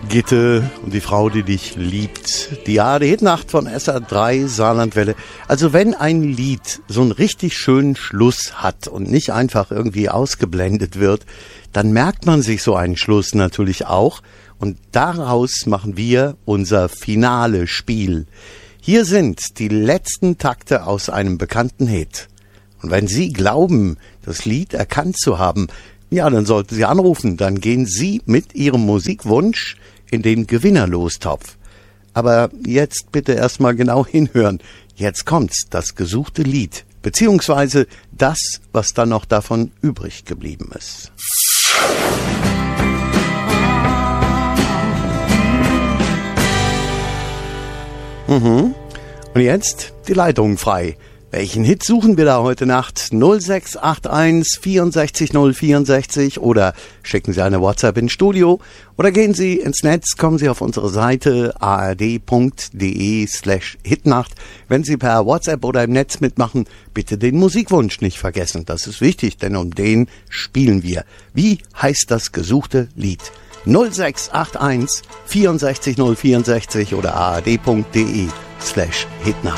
Gitte und die Frau, die dich liebt. Die Hitnacht von SR3 Saarlandwelle. Also wenn ein Lied so einen richtig schönen Schluss hat und nicht einfach irgendwie ausgeblendet wird, dann merkt man sich so einen Schluss natürlich auch. Und daraus machen wir unser Finale-Spiel. Hier sind die letzten Takte aus einem bekannten Hit. Und wenn Sie glauben, das Lied erkannt zu haben, ja, dann sollten Sie anrufen. Dann gehen Sie mit Ihrem Musikwunsch in den Gewinnerlostopf. Aber jetzt bitte erstmal genau hinhören. Jetzt kommt's, das gesuchte Lied, beziehungsweise das, was dann noch davon übrig geblieben ist. Und jetzt die Leitung frei. Welchen Hit suchen wir da heute Nacht? 0681 64 064 oder schicken Sie eine WhatsApp ins Studio oder gehen Sie ins Netz, kommen Sie auf unsere Seite ard.de/Hitnacht. Wenn Sie per WhatsApp oder im Netz mitmachen, bitte den Musikwunsch nicht vergessen. Das ist wichtig, denn um den spielen wir. Wie heißt das gesuchte Lied? 0681 64 064 oder ard.de/Hitnacht.